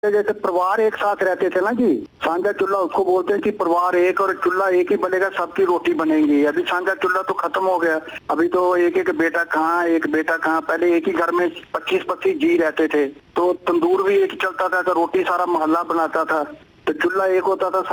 जैसे परिवार एक साथ रहते थे ना जी, साझा चूल्हा उसको बोलते हैं कि परिवार एक और चूल्हा एक ही बनेगा, सबकी रोटी बनेगी। अभी साझा चूल्हा तो खत्म हो गया। अभी तो एक एक बेटा कहाँ, एक बेटा कहाँ। पहले एक ही घर में 25-25 जी रहते थे, तो तंदूर भी एक ही चलता था, तो रोटी सारा मोहल्ला बनाता था, तो चूल्हा एक होता था।